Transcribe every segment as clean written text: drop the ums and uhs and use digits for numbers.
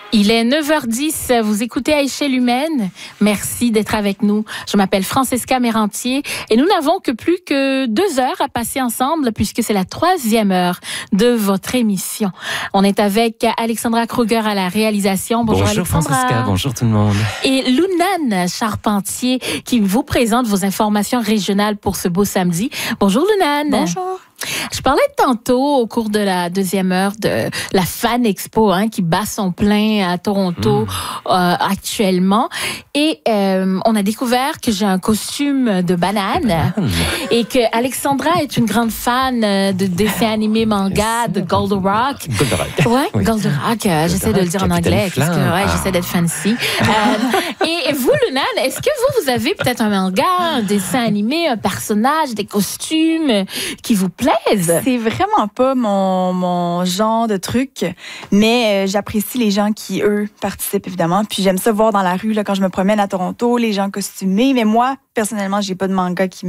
Il est 9h10, vous écoutez À échelle humaine. Merci d'être avec nous. Je m'appelle Francesca Mérantier et nous n'avons que plus que 2 heures à passer ensemble puisque c'est la 3e heure de votre émission. On est avec Alexandra Kruger à la réalisation. Bonjour Alexandra. Francesca, bonjour tout le monde. Et Lunane Charpentier qui vous présente vos informations régionales pour ce beau samedi. Bonjour Lunane. Bonjour. Je parlais tantôt au cours de la 2e heure de la Fan Expo qui bat son plein à Toronto actuellement. Et on a découvert que j'ai un costume de banane et que Alexandra est une grande fan de dessins animés manga, de Goldorak. Ouais, oui. Goldorak, j'essaie de le dire en anglais, parce que j'essaie d'être fancy. Et vous, Lunane, est-ce que vous avez peut-être un manga, un dessin animé, un personnage, des costumes qui vous plaisent? C'est vraiment pas mon genre de truc, mais j'apprécie les gens qui, eux, participent, évidemment. Puis j'aime ça voir dans la rue, là, quand je me promène à Toronto, les gens costumés. Mais moi, personnellement, j'ai pas de manga qui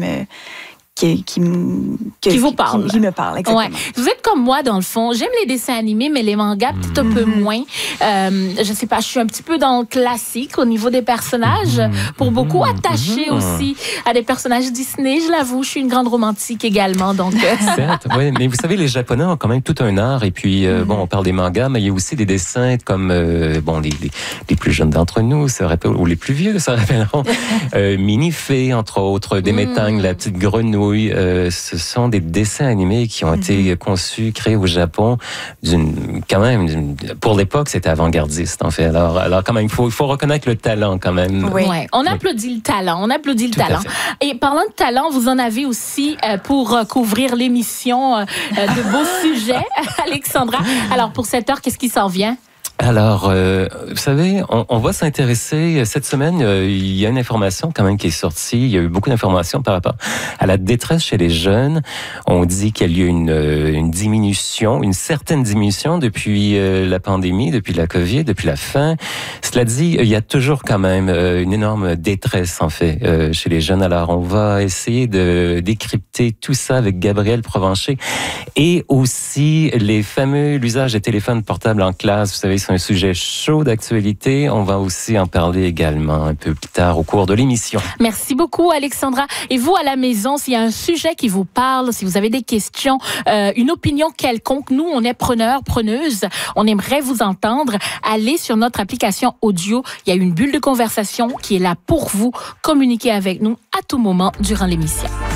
vous parle. Qui me parle, exactement. Ouais. Vous êtes comme moi, dans le fond. J'aime les dessins animés, mais les mangas, peut-être un peu moins. Je sais pas, je suis un petit peu dans le classique au niveau des personnages. Pour beaucoup, attachée aussi à des personnages Disney. Je l'avoue, je suis une grande romantique également. Donc, certes, oui, mais vous savez, les Japonais ont quand même tout un art. Et puis, on parle des mangas, mais il y a aussi des dessins comme, les plus jeunes d'entre nous, ou les plus vieux, se rappelleront. Minifée, entre autres, Démétang, la petite grenouille. Ce sont des dessins animés qui ont été conçus, créés au Japon, pour l'époque, c'était avant-gardiste, en fait. Alors quand même, il faut reconnaître le talent, quand même. Oui. Ouais. On applaudit le talent. Et parlant de talent, vous en avez aussi pour couvrir l'émission de beaux sujets, Alexandra. Alors, pour cette heure, qu'est-ce qui s'en vient? Alors, vous savez, on va s'intéresser, cette semaine, il y a une information quand même qui est sortie, il y a eu beaucoup d'informations par rapport à la détresse chez les jeunes. On dit qu'il y a eu une certaine diminution depuis la pandémie, depuis la COVID, depuis la fin. Cela dit, il y a toujours quand même une énorme détresse, en fait, chez les jeunes. Alors, on va essayer de décrypter tout ça avec Gabriel Provencher et aussi l'usage des téléphones portables en classe. Vous savez, c'est un sujet chaud d'actualité. On va aussi en parler également un peu plus tard au cours de l'émission. Merci beaucoup, Alexandra. Et vous, à la maison, s'il y a un sujet qui vous parle, si vous avez des questions, une opinion quelconque, nous, on est preneurs, preneuses. On aimerait vous entendre. Allez sur notre application audio. Il y a une bulle de conversation qui est là pour vous. Communiquez avec nous à tout moment durant l'émission.